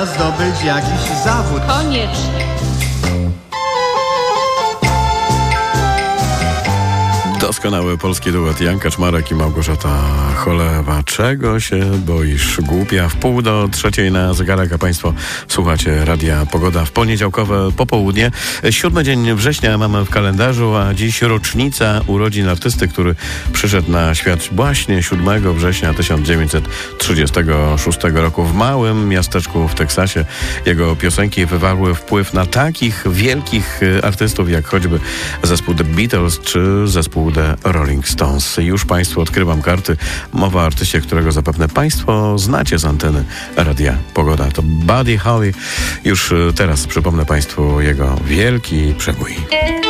Zdobyć jakiś zawód. Koniecznie. Doskonały polski duet Jan Kaczmarek i Małgorzata Cholewa. Czego się boisz, głupia? 2:30 na zegarek, a Państwo słuchacie Radia Pogoda w poniedziałkowe popołudnie. 7 dzień września mamy w kalendarzu, a dziś rocznica urodzin artysty, który przyszedł na świat właśnie 7 września 1936 roku w małym miasteczku w Teksasie. Jego piosenki wywarły wpływ na takich wielkich artystów, jak choćby zespół The Beatles czy zespół The Rolling Stones. Już Państwu odkrywam karty. Mowa o artyście, którego zapewne Państwo znacie z anteny Radia Pogoda. To Buddy Holly. Już teraz przypomnę Państwu jego wielki przebój.